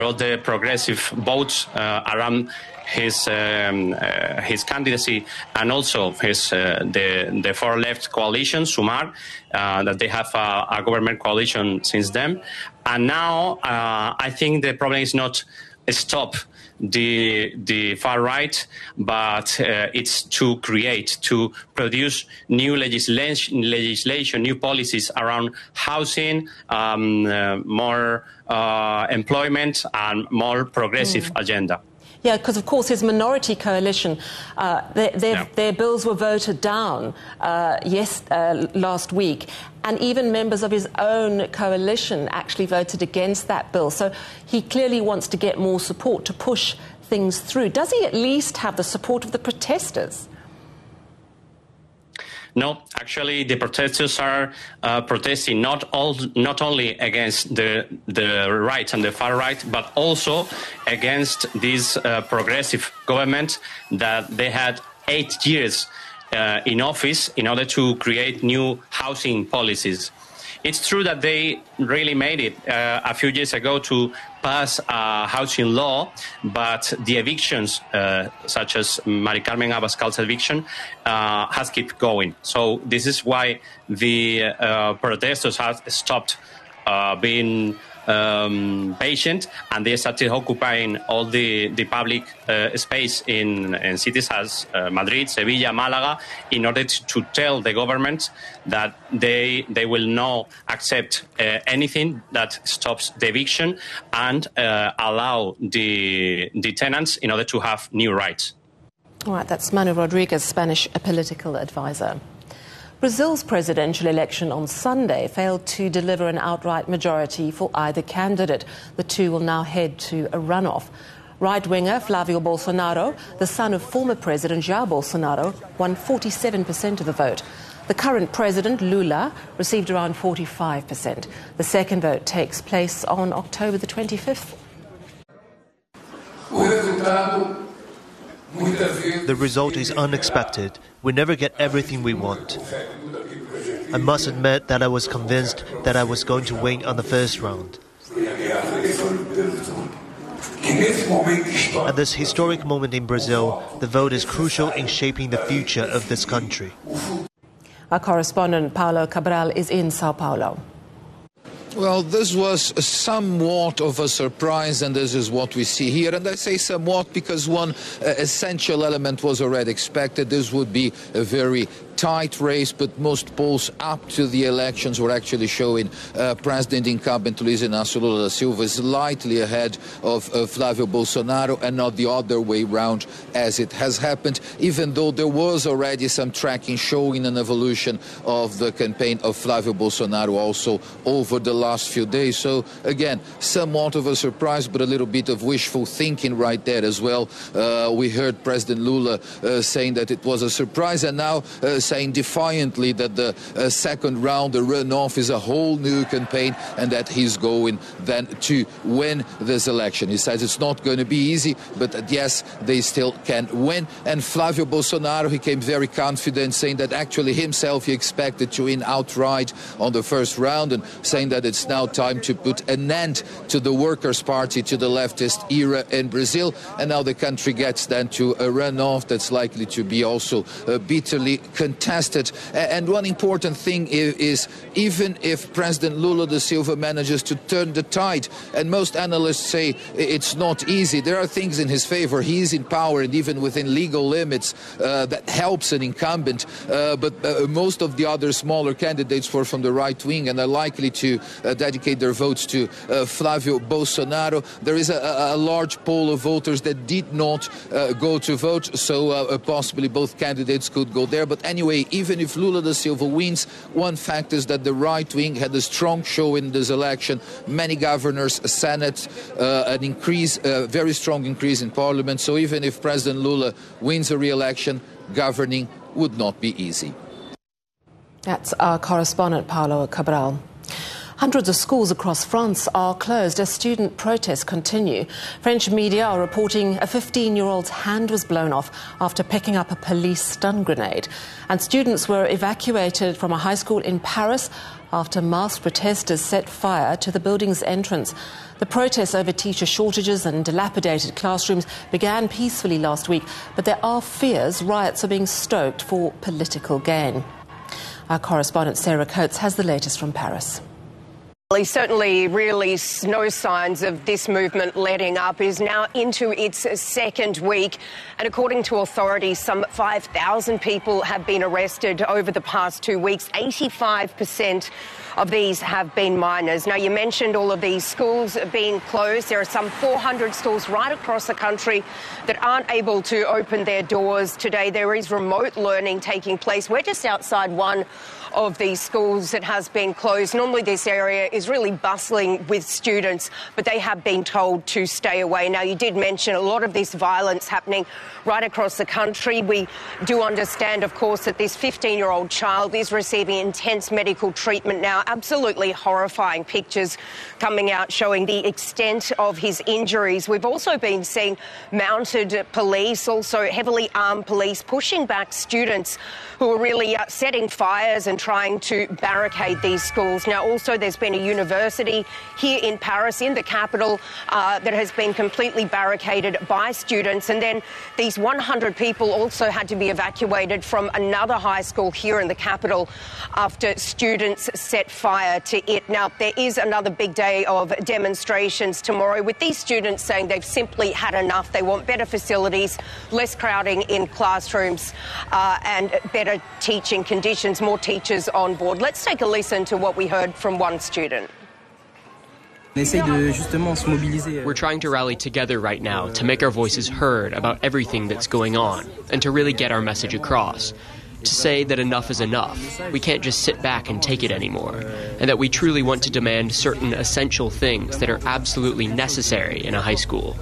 all the progressive votes around his candidacy, and also the far left coalition, Sumar, that they have a government coalition since then. And now I think the problem is not stop the far right, but it's to produce new legislation, new policies around housing, more employment, and more progressive agenda. Yeah, because of course his minority coalition, their bills were voted down last week, and even members of his own coalition actually voted against that bill. So he clearly wants to get more support to push things through. Does he at least have the support of the protesters? No, actually, the protesters are protesting not only against the right and the far right, but also against this progressive government that they had 8 years in office in order to create new housing policies. It's true that they really made it a few years ago to pass a housing law, but the evictions, such as Mari Carmen Abascal's eviction, has kept going. So this is why the protesters have stopped being patient, and they started occupying all the public space in cities as Madrid, Sevilla, Malaga, in order to tell the government that they will not accept anything that stops the eviction and allow the tenants in order to have new rights. All right, that's Manu Rodriguez, Spanish political advisor. Brazil's presidential election on Sunday failed to deliver an outright majority for either candidate. The two will now head to a runoff. Right-winger Flavio Bolsonaro, the son of former President Jair Bolsonaro, won 47% of the vote. The current president, Lula, received around 45%. The second vote takes place on October the 25th. The result is unexpected. We never get everything we want. I must admit that I was convinced that I was going to win on the first round. At this historic moment in Brazil, the vote is crucial in shaping the future of this country. Our correspondent Paulo Cabral is in Sao Paulo. Well, this was somewhat of a surprise, and this is what we see here. And I say somewhat because one essential element was already expected. This would be a very tight race, but most polls up to the elections were actually showing President incumbent Luiz Inácio Lula da Silva slightly ahead of Flavio Bolsonaro, and not the other way round as it has happened, even though there was already some tracking showing an evolution of the campaign of Flavio Bolsonaro also over the last few days. So again, somewhat of a surprise, but a little bit of wishful thinking right there as well. We heard President Lula saying that it was a surprise, and now saying defiantly that the second round, the runoff, is a whole new campaign, and that he's going then to win this election. He says it's not going to be easy, but yes, they still can win. And Flavio Bolsonaro, he came very confident, saying that actually himself he expected to win outright on the first round, and saying that it's now time to put an end to the Workers' Party, to the leftist era in Brazil. And now the country gets then to a runoff that's likely to be also bitterly contested. And one important thing is even if President Lula da Silva manages to turn the tide, and most analysts say it's not easy, there are things in his favor. He is in power, and even within legal limits that helps an incumbent. But most of the other smaller candidates were from the right wing and are likely to dedicate their votes to Flavio Bolsonaro. There is a large pool of voters that did not go to vote, so possibly both candidates could go there. But anyway, even if Lula da Silva wins, one fact is that the right wing had a strong show in this election. Many governors, Senate, an increase, very strong increase in parliament. So even if President Lula wins a re-election, governing would not be easy. That's our correspondent, Paulo Cabral. Hundreds of schools across France are closed as student protests continue. French media are reporting a 15-year-old's hand was blown off after picking up a police stun grenade. And students were evacuated from a high school in Paris after masked protesters set fire to the building's entrance. The protests over teacher shortages and dilapidated classrooms began peacefully last week, but there are fears riots are being stoked for political gain. Our correspondent Sarah Coates has the latest from Paris. Certainly, really no signs of this movement letting up. It is now into its second week, and according to authorities, some 5,000 people have been arrested over the past 2 weeks. 85% of these have been minors. Now, you mentioned all of these schools being closed. There are some 400 schools right across the country that aren't able to open their doors today. There is remote learning taking place. We're just outside one of these schools that has been closed. Normally this area is really bustling with students, but they have been told to stay away. Now, you did mention a lot of this violence happening right across the country. We do understand, of course, that this 15-year-old child is receiving intense medical treatment now. Absolutely horrifying pictures coming out showing the extent of his injuries. We've also been seeing mounted police, also heavily armed police, pushing back students who are really setting fires and trying to barricade these schools. Now, also, there's been a university here in Paris, in the capital, that has been completely barricaded by students. And then these 100 people also had to be evacuated from another high school here in the capital after students set fire to it. Now, there is another big day of demonstrations tomorrow, with these students saying they've simply had enough. They want better facilities, less crowding in classrooms, and better teaching conditions, more teachers on board. Let's take a listen to what we heard from one student. We're trying to rally together right now to make our voices heard about everything that's going on and to really get our message across. To say that enough is enough. We can't just sit back and take it anymore. And that we truly want to demand certain essential things that are absolutely necessary in a high school.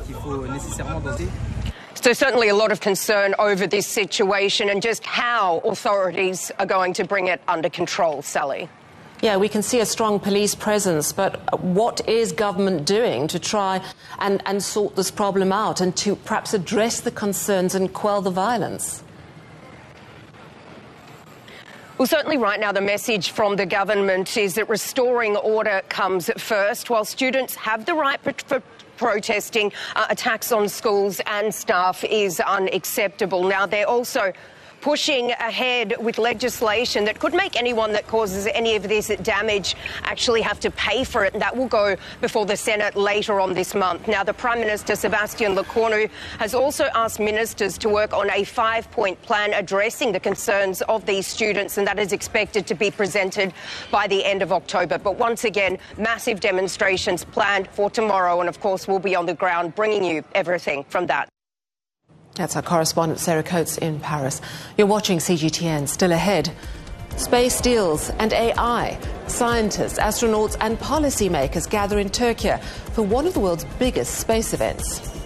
So certainly a lot of concern over this situation and just how authorities are going to bring it under control, Sally. Yeah, we can see a strong police presence, but what is government doing to try and sort this problem out and to perhaps address the concerns and quell the violence? Well, certainly right now the message from the government is that restoring order comes first. While students have the right for protesting, attacks on schools and staff is unacceptable. Now, they're also pushing ahead with legislation that could make anyone that causes any of this damage actually have to pay for it, and that will go before the Senate later on this month. Now, the Prime Minister, Sébastien Lecornu, has also asked ministers to work on a 5-point plan addressing the concerns of these students, and that is expected to be presented by the end of October. But once again, massive demonstrations planned for tomorrow, and of course we'll be on the ground bringing you everything from that. That's our correspondent Sarah Coates in Paris. You're watching CGTN. Still ahead, space deals and AI. Scientists, astronauts and policymakers gather in Turkey for one of the world's biggest space events.